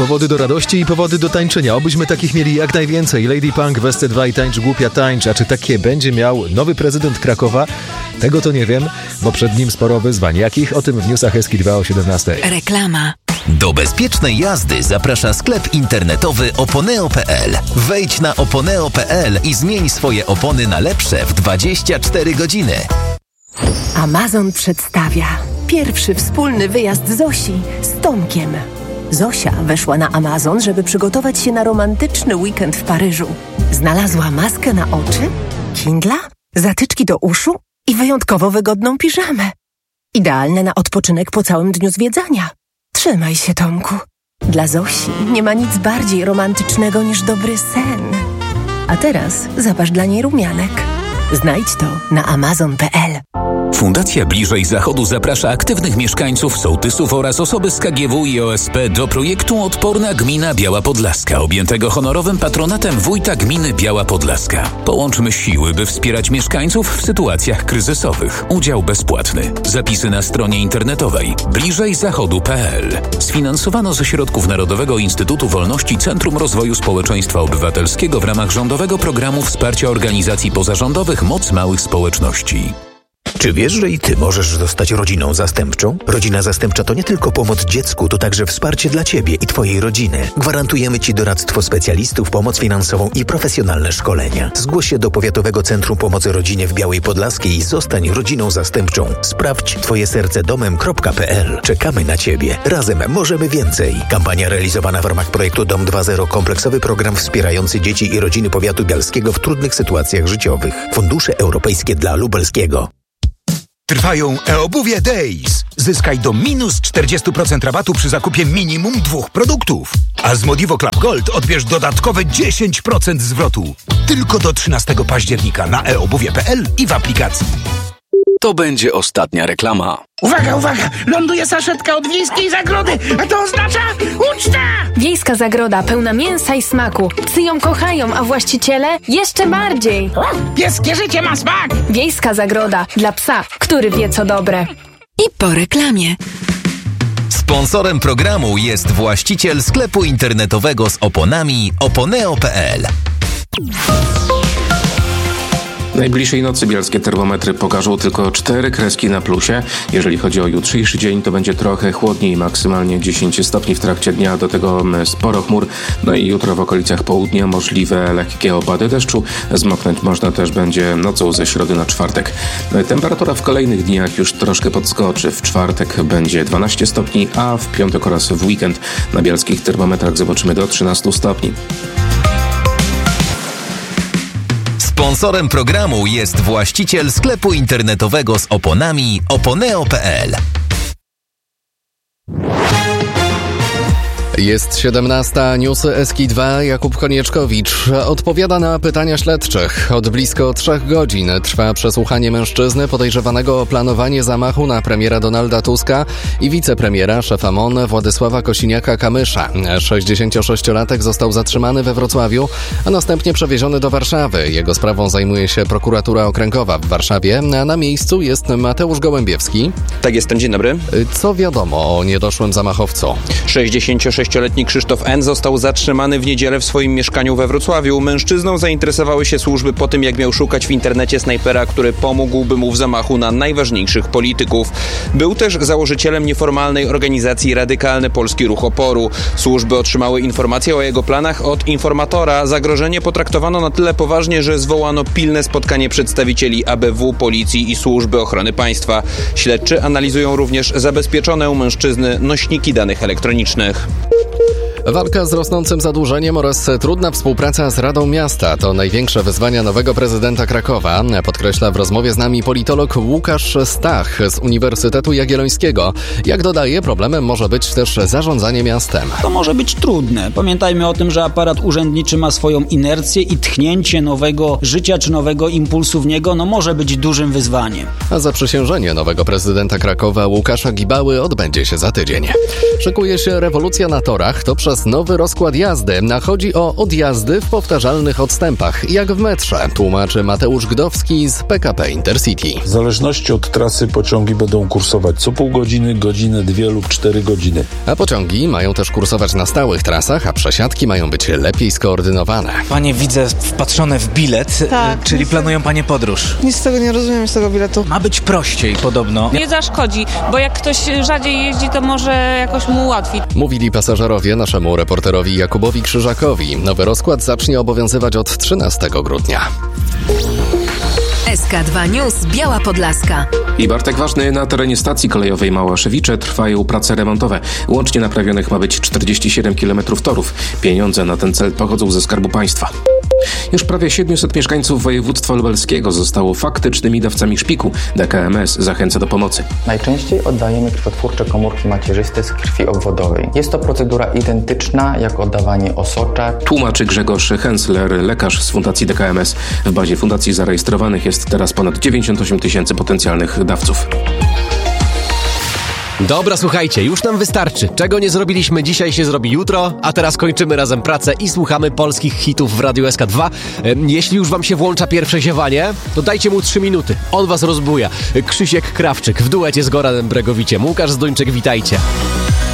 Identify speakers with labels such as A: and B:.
A: Powody do radości i powody do tańczenia. Obyśmy takich mieli jak najwięcej. Lady Punk, Westy 2 i Tańcz Głupia Tańcz. A czy takie będzie miał nowy prezydent Krakowa? Tego to nie wiem, bo przed nim sporo wyzwań. Jakich? O tym w newsach Eski 2 o 17.
B: Reklama.
C: Do bezpiecznej jazdy zaprasza sklep internetowy oponeo.pl. Wejdź na oponeo.pl i zmień swoje opony na lepsze w 24 godziny.
D: Amazon przedstawia pierwszy wspólny wyjazd Zosi z Tomkiem. Zosia weszła na Amazon, żeby przygotować się na romantyczny weekend w Paryżu. Znalazła maskę na oczy, Kindla, zatyczki do uszu i wyjątkowo wygodną piżamę. Idealne na odpoczynek po całym dniu zwiedzania. Trzymaj się, Tomku. Dla Zosi nie ma nic bardziej romantycznego niż dobry sen. A teraz zaparz dla niej rumianek. Znajdź to na amazon.pl.
E: Fundacja Bliżej Zachodu zaprasza aktywnych mieszkańców, sołtysów oraz osoby z KGW i OSP do projektu Odporna Gmina Biała Podlaska, objętego honorowym patronatem wójta gminy Biała Podlaska. Połączmy siły, by wspierać mieszkańców w sytuacjach kryzysowych. Udział bezpłatny. Zapisy na stronie internetowej bliżejzachodu.pl. Sfinansowano ze środków Narodowego Instytutu Wolności Centrum Rozwoju Społeczeństwa Obywatelskiego w ramach rządowego programu wsparcia organizacji pozarządowych Moc Małych Społeczności.
F: Czy wiesz, że i ty możesz zostać rodziną zastępczą? Rodzina zastępcza to nie tylko pomoc dziecku, to także wsparcie dla ciebie i twojej rodziny. Gwarantujemy ci doradztwo specjalistów, pomoc finansową i profesjonalne szkolenia. Zgłoś się do Powiatowego Centrum Pomocy Rodzinie w Białej Podlaskiej i zostań rodziną zastępczą. Sprawdź twojesercedomem.pl. Czekamy na ciebie. Razem możemy więcej. Kampania realizowana w ramach projektu Dom 2.0. Kompleksowy program wspierający dzieci i rodziny powiatu bialskiego w trudnych sytuacjach życiowych. Fundusze europejskie dla Lubelskiego.
G: Trwają eObuwie Days. Zyskaj do minus 40% rabatu przy zakupie minimum 2 produktów. A z Modivo Club Gold odbierz dodatkowe 10% zwrotu. Tylko do 13 października na eobuwie.pl i w aplikacji.
H: To będzie ostatnia reklama.
I: Uwaga, uwaga! Ląduje saszetka od Wiejskiej Zagrody, a to oznacza uczta!
J: Wiejska Zagroda pełna mięsa i smaku. Psy ją kochają, a właściciele jeszcze bardziej.
I: Pieskie życie ma smak!
J: Wiejska Zagroda dla psa, który wie co dobre.
B: I po reklamie.
C: Sponsorem programu jest właściciel sklepu internetowego z oponami oponeo.pl.
K: Najbliższej nocy bielskie termometry pokażą tylko 4 kreski na plusie. Jeżeli chodzi o jutrzejszy dzień, to będzie trochę chłodniej, maksymalnie 10 stopni w trakcie dnia, do tego sporo chmur. No i jutro w okolicach południa możliwe lekkie opady deszczu. Zmoknąć można też będzie nocą ze środy na czwartek. Temperatura w kolejnych dniach już troszkę podskoczy. W czwartek będzie 12 stopni, a w piątek oraz w weekend na bielskich termometrach zobaczymy do 13 stopni.
C: Sponsorem programu jest właściciel sklepu internetowego z oponami oponeo.pl.
L: Jest 17, newsy Eski 2, Jakub Konieczkowicz odpowiada na pytania śledczych. Od blisko 3 godzin trwa przesłuchanie mężczyzny podejrzewanego o planowanie zamachu na premiera Donalda Tuska i wicepremiera, szefa MON Władysława Kosiniaka-Kamysza. 66-latek został zatrzymany we Wrocławiu, a następnie przewieziony do Warszawy. Jego sprawą zajmuje się prokuratura okręgowa w Warszawie, a na miejscu jest Mateusz Gołębiewski.
M: Tak, jestem, dzień dobry.
L: Co wiadomo o niedoszłym zamachowcu?
M: 66-letni Krzysztof N. został zatrzymany w niedzielę w swoim mieszkaniu we Wrocławiu. Mężczyzną zainteresowały się służby po tym, jak miał szukać w internecie snajpera, który pomógłby mu w zamachu na najważniejszych polityków. Był też założycielem nieformalnej organizacji Radykalny Polski Ruch Oporu. Służby otrzymały informację o jego planach od informatora. Zagrożenie potraktowano na tyle poważnie, że zwołano pilne spotkanie przedstawicieli ABW, policji i służby ochrony państwa. Śledczy analizują również zabezpieczone u mężczyzny nośniki danych elektronicznych.
L: Walka z rosnącym zadłużeniem oraz trudna współpraca z Radą Miasta to największe wyzwania nowego prezydenta Krakowa, podkreśla w rozmowie z nami politolog Łukasz Stach z Uniwersytetu Jagiellońskiego. Jak dodaje, problemem może być też zarządzanie miastem.
N: To może być trudne. Pamiętajmy o tym, że aparat urzędniczy ma swoją inercję i tchnięcie nowego życia czy nowego impulsu w niego może być dużym wyzwaniem.
L: A zaprzysiężenie nowego prezydenta Krakowa Łukasza Gibały odbędzie się za tydzień. Szykuje się rewolucja na torach. To przez nowy rozkład jazdy. Chodzi o odjazdy w powtarzalnych odstępach, jak w metrze, tłumaczy Mateusz Gdowski z PKP Intercity.
O: W zależności od trasy pociągi będą kursować co pół godziny, godzinę, 2 lub 4 godziny.
L: A pociągi mają też kursować na stałych trasach, a przesiadki mają być lepiej skoordynowane.
P: Panie, widzę wpatrzone w bilet, czyli planują panie podróż.
Q: Nic z tego nie rozumiem, z tego biletu.
P: Ma być prościej podobno.
R: Nie zaszkodzi, bo jak ktoś rzadziej jeździ, to może jakoś mu ułatwi.
L: Mówili pasażerowie naszemu reporterowi Jakubowi Krzyżakowi. Nowy rozkład zacznie obowiązywać od 13 grudnia.
B: SK2 News Biała Podlaska.
K: I Bartek Ważny, na terenie stacji kolejowej Małaszewicze trwają prace remontowe. Łącznie naprawionych ma być 47 km torów. Pieniądze na ten cel pochodzą ze Skarbu Państwa. Już prawie 700 mieszkańców województwa lubelskiego zostało faktycznymi dawcami szpiku. DKMS zachęca do pomocy.
S: Najczęściej oddajemy krwiotwórcze komórki macierzyste z krwi obwodowej. Jest to procedura identyczna jak oddawanie osocza.
K: Tłumaczy Grzegorz Hensler, lekarz z Fundacji DKMS. W bazie fundacji zarejestrowanych jest teraz ponad 98 000 potencjalnych dawców.
T: Dobra, słuchajcie, już nam wystarczy. Czego nie zrobiliśmy dzisiaj, się zrobi jutro, a teraz kończymy razem pracę i słuchamy polskich hitów w Radiu SK2. Jeśli już wam się włącza pierwsze ziewanie, to dajcie mu 3 minuty. On was rozbuja. Krzysiek Krawczyk w duecie z Goranem Bregowiciem. Łukasz Zduńczyk, witajcie.